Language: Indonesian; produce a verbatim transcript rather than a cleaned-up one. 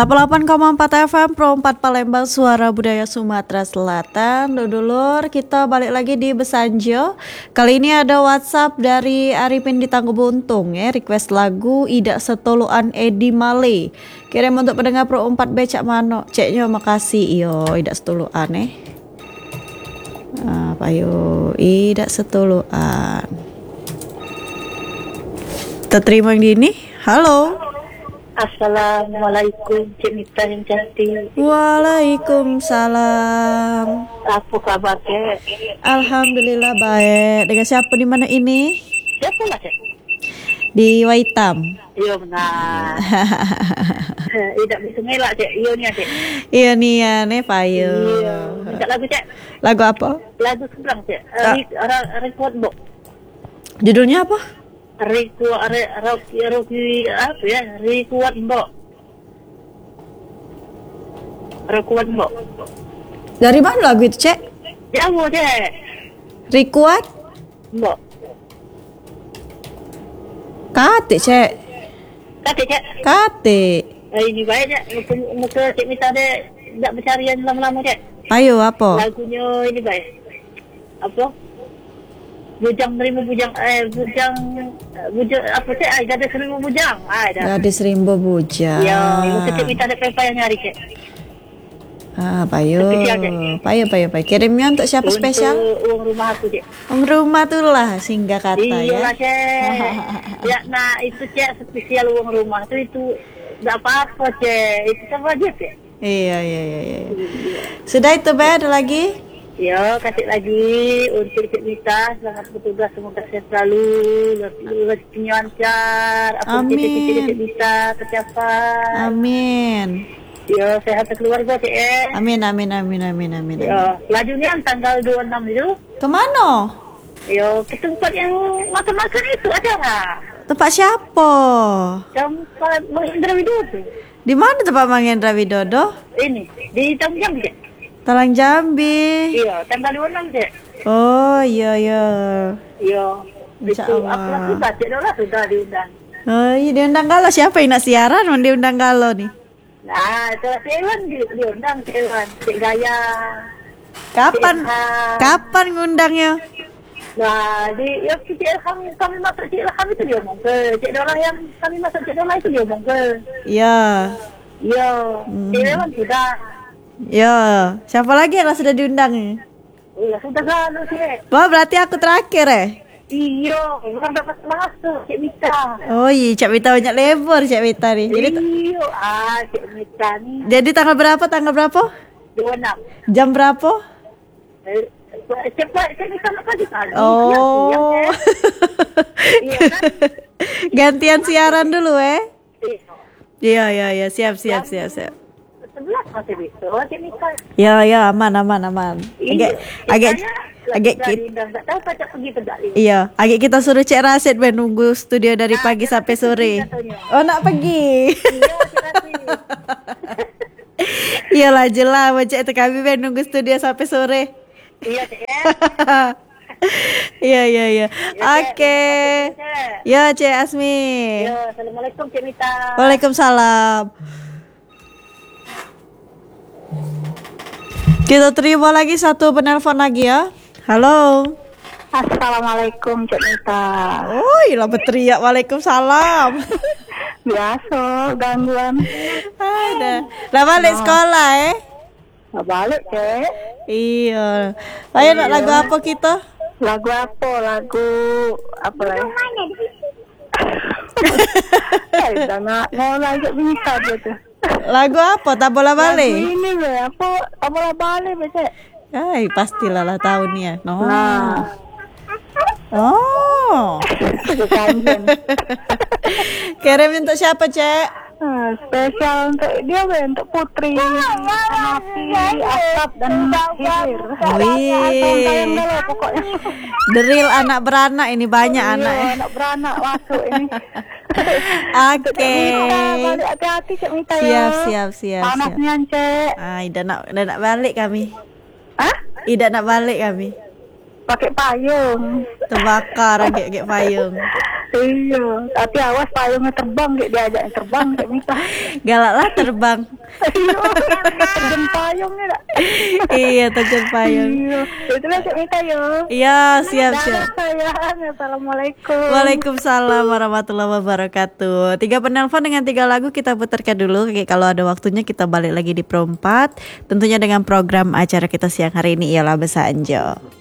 delapan puluh delapan koma empat F M Pro empat Palembang, Suara Budaya Sumatera Selatan. Dulur, kita balik lagi di Besanjo. Kali ini ada WhatsApp dari Arifin di Tangguh Buntung ya, request lagu Idak Setuluan Edi Male. Kirim untuk pendengar Pro empat B Cak Mano. Ceknya makasih yo Idak Setuluan eh. Apa yo Idak Setuluan. Terima yang di ini. Halo. Assalamualaikum, Cik Mita yang cantik. Waalaikumsalam. Apa kabar, Cik? Alhamdulillah baik. Dengan siapa di mana ini? Siapa lah, Cik? Di Waitam. Iya benar. Tidak bisa ngelak, Cik. Iya ni, Cik. Iya nih ya, nih Payo. Iya. Minta lagu, Cik. Lagu apa? Lagu seberang, Cik. Ah. Record box. Judulnya apa? Record, Rocky, Rocky, apa ya? Record box. Record box. Dari mana lagu itu, Cek? Jauh, Cik. Rikuat? Box. Kate, Cek. Kata, Cik. Kate. Eh, ini baik, Cik. Muka Cik Mita dia tak bercarian lama-lama, Cik. Payo apa? Lagunya ini baik. Apa? Bujang nerima bujang eh bujang eh, bujang apa sih? Ai gadis seribu bujang. Ai dah. Gadis Rimbo Bujang. Ya, itu Cik Mita ada pepa yang nyari, Cik. Ah, Payo. Spesial, Cik. Payo, Payo, Payo. Kirimnya untuk siapa spesial? Untuk uang rumah aku, Cik. Om rumah tuh lah singgah kata Iya ya. lah, Cik. Ya, nah itu Cik spesial uang rumah itu itu enggak apa-apa, Cik. Itu sama aja, Cik. Iya, iya, iya, iya. Sudah itu, Be, ada lagi? Ya, kasih lagi untuk Cik Mita, selamat bertugas, semoga sehat selalu, rezekinya lancar, apa Amin. cita-cita Cik Mita tercapai. Amin. Ya, sehat keluarga, Cik. Eh. Amin, amin, amin, amin, amin. Ya, lajunya tanggal dua puluh enam itu. Kemana? Ya, ke tempat yang makan-makan itu acara. Tempat siapa? Tempat Mahendra Widodo. Di mana tempat Mangendra Widodo? Ini, di Tanjung, Cik. Talang Jambi. Iya, tanggal dua puluh enam, Cik. Oh, iya, iya. Iya. Insya Itu Allah. aku lagi baca dah sudah diundang. Oh, iya, diundang galau. Siapa yang nak siaran? Mau diundang galau nih. Nah, itu Cik Iwan di- diundang, Cik Iwan. Cik Gaya. Kapan? Cik Ilham. Kapan ngundangnya? Nah, di ya Cik Ilham, kami masuk Cik Ilham itu dia omong ke. Cik Dola yang kami masuk Cik Dola itu dia omong ke. Iya. Iya, Hmm. Cik Iwan sudah. Ya, siapa lagi yang sudah diundang? Iya, sudah lalu, Cik. Wah, berarti aku terakhir eh. Iya, bukan dapat masuk, Cik Mita. Oh iya, Cak Mita banyak lebar Cak Mita nih. Jadi Iya, ah, Cik Mita ni jadi tanggal berapa? Tanggal berapa? dua puluh enam. Jam berapa? Eh, cepat, Cik Mita nak pagi pagi. Oh. Iya kan? Gantian siaran dulu eh. Iya. Iya, iya, iya, siap, siap, siap, siap. Sebelas masih bisa, oh, Cik Mita. Ya, ya, aman, aman, aman. Agak, agak, agak kita. Tak tahu kacak pergi ke Dali. Iya, agak kita suruh Cik Rasid ben nunggu studio dari pagi sampai sore. Oh, nak pergi. Iya, Cik Rasid. Iyalah jelas macam itu kami ben nunggu studio sampai sore. Iya, Cik. Iya, iya, iya. Oke. Ya, Cik Asmi. Ya, Assalamualaikum, Cik Mita. Waalaikumsalam. Kita terima lagi satu penelpon lagi ya. Halo. Assalamualaikum, Cik Mita. Oh, lah berteriak Waalaikumsalam. Biasa, gangguan. Ada. Dah balik sekolah eh? Nah, balik, Cik. Iya. Ayo nak lagu apa kita? Lagu apa? Lagu apa lagi? Eh, dah nak ngolah Cik Mita dia tu. Lagu apa? Tak bola Lagu balik. ini be, apa? Apa balik be, Cik? Ay, pastilah lah tahu nih ya. No. Nah. Oh. Kekanjen. Kirim untuk siapa, Cek? Ah, spesial untuk dia be, untuk Putri, Nafi, Asap dan Hibir. Wih. Sayang dulu pokoknya. Deril anak beranak ini banyak anak Iya, ya. anak beranak masuk ini. Oke. Cik Mita, balik hati-hati Cik Mita ya. Siap, siap, siap, siap. Panasnya, Cik. Ay, dah nak dah nak balik kami. Hah? Ida nak balik kami. Pakai payung. Terbakar agak-agak payung. Iya, tapi awas payungnya terbang, kayak diajak terbang, kayak minta. Galak lah terbang. Iya, terjun payungnya dah. Iya, terjun payung. Iya, itu lah kayak minta ya. Iya, siap Dadah, siap. sayang. Assalamualaikum. Waalaikumsalam warahmatullahi wabarakatuh. Tiga penelpon dengan tiga lagu kita putarkan dulu. Oke, kalau ada waktunya kita balik lagi di Pro empat. Tentunya dengan program acara kita siang hari ini ialah Besanjo.